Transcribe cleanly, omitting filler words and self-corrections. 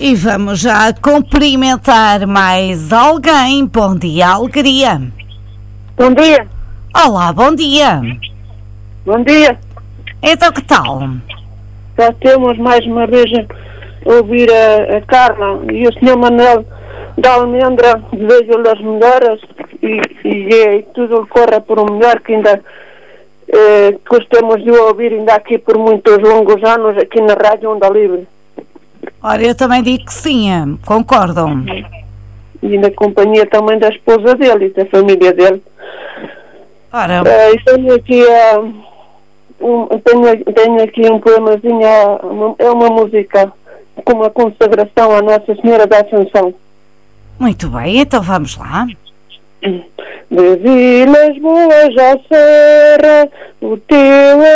E vamos já cumprimentar mais alguém. Bom dia, alegria. Bom dia. Olá, bom dia. Bom dia. Então, que tal? Já temos mais uma vez a ouvir a Carla e o Sr. Manuel da Almendra. Desejo-lhe as melhoras e tudo corra por um melhor, que ainda gostamos de ouvir ainda aqui por muitos longos anos aqui na Rádio Onda Livre. Ora, eu também digo que sim, concordam. E na companhia também da esposa dele e da família dele. Ora, E tenho aqui tenho aqui um poemazinho, é uma música com uma consagração à Nossa Senhora da Assunção. muito bem, então vamos lá. De Vilas Boas à Serra, o teu